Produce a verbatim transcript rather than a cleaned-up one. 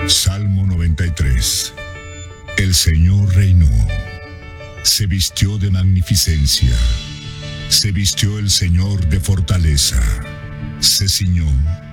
Salmo noventa y tres. El Señor reinó. Se vistió de magnificencia. Se vistió el Señor de fortaleza. Se ciñó